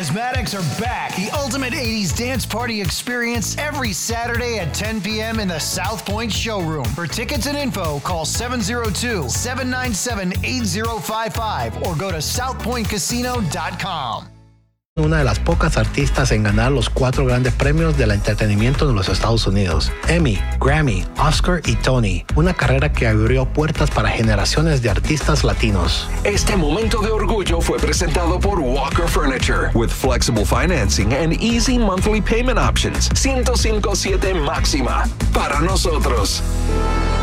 Charismatics are back. The ultimate 80s dance party experience every Saturday at 10 p.m. in the South Point showroom. For tickets and info, call 702-797-8055 or go to southpointcasino.com. Una de las pocas artistas en ganar los 4 grandes premios del entretenimiento de los Estados Unidos: Emmy, Grammy, Oscar y Tony. Una carrera que abrió puertas para generaciones de artistas latinos. Este momento de orgullo fue presentado por Walker Furniture, with flexible financing and easy monthly payment options. 105.7 máxima para nosotros.